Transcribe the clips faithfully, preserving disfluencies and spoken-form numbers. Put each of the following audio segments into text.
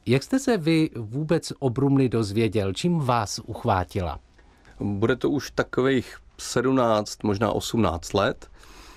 Jak jste se vy vůbec o brumli dozvěděl? Čím vás uchvátila? Bude to už takových sedmnáct, možná osmnáct let.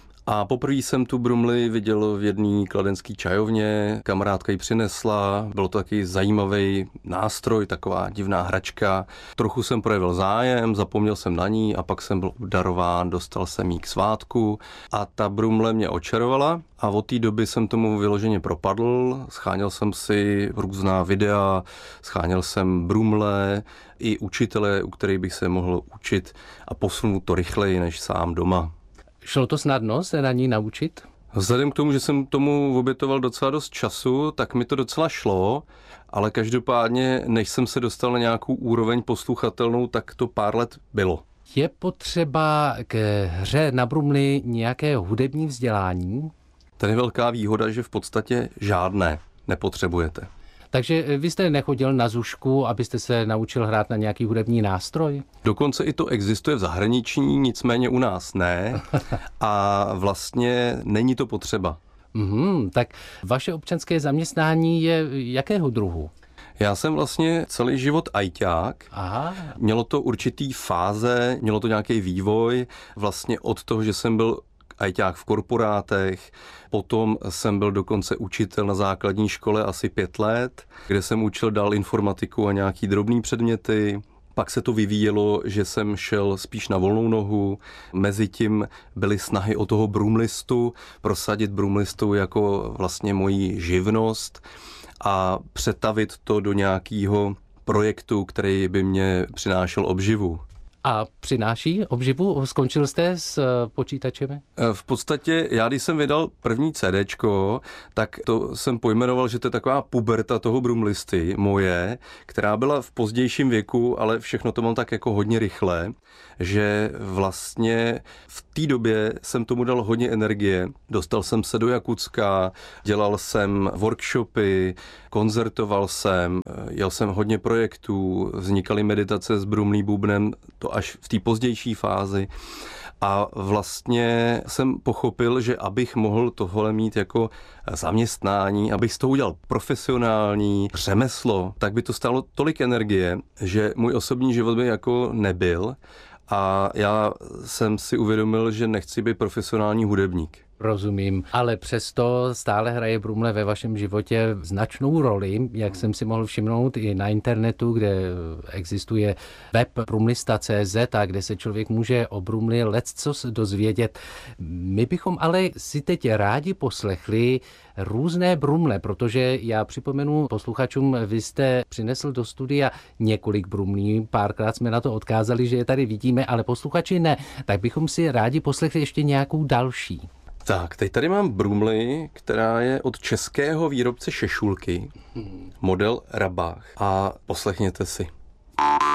A poprvé jsem tu brumli viděl v jedné kladenské čajovně, kamarádka ji přinesla, byl to taky zajímavý nástroj, taková divná hračka. Trochu jsem projevil zájem, zapomněl jsem na ní a pak jsem byl obdarován, dostal jsem jí k svátku a ta brumle mě očarovala a od té doby jsem tomu vyloženě propadl, scháněl jsem si různá videa, scháněl jsem brumle i učitele, u kterých bych se mohl učit a posunout to rychleji než sám doma. Šlo to snadno se na ní naučit? Vzhledem k tomu, že jsem tomu obětoval docela dost času, tak mi to docela šlo, ale každopádně, než jsem se dostal na nějakou úroveň posluchatelnou, tak to pár let bylo. Je potřeba k hře na brumli nějaké hudební vzdělání? Tady je velká výhoda, že v podstatě žádné nepotřebujete. Takže vy jste nechodil na zušku, abyste se naučil hrát na nějaký hudební nástroj? Dokonce i to existuje v zahraničí, nicméně u nás ne. A vlastně není to potřeba. Mm, tak vaše občanské zaměstnání je jakého druhu? Já jsem vlastně celý život ajťák. Aha. Mělo to určitý fáze, mělo to nějaký vývoj. Vlastně od toho, že jsem byl ajťák v korporátech, potom jsem byl dokonce učitel na základní škole asi pět let, kde jsem učil dál informatiku a nějaký drobný předměty. Pak se to vyvíjelo, že jsem šel spíš na volnou nohu. Mezitím byly snahy o toho brumlistu, prosadit brumlistu jako vlastně moji živnost a přetavit to do nějakého projektu, který by mě přinášel obživu. A přináší obživu? Skončil jste s počítačemi? V podstatě, já když jsem vydal první CDčko, tak to jsem pojmenoval, že to je taková puberta toho brumlisty moje, která byla v pozdějším věku, ale všechno to mám tak jako hodně rychle, že vlastně v té době jsem tomu dal hodně energie. Dostal jsem se do Jakutska, dělal jsem workshopy, koncertoval jsem, jel jsem hodně projektů, vznikaly meditace s brumlí bubnem, to až v té pozdější fázi. A vlastně jsem pochopil, že abych mohl tohle mít jako zaměstnání, abych z toho udělal profesionální řemeslo, tak by to stálo tolik energie, že můj osobní život by jako nebyl. A já jsem si uvědomil, že nechci být profesionální hudebník. Rozumím, ale přesto stále hraje brumle ve vašem životě značnou roli, jak jsem si mohl všimnout i na internetu, kde existuje web brumlista tečka cé zet a kde se člověk může o brumli leccos dozvědět. My bychom ale si teď rádi poslechli různé brumle, protože já připomenu posluchačům, vy jste přinesl do studia několik brumlí, párkrát jsme na to odkázali, že je tady vidíme, ale posluchači ne, tak bychom si rádi poslechli ještě nějakou další. Tak, teď tady mám brumli, která je od českého výrobce šešulky, model Rabach. A poslechněte si.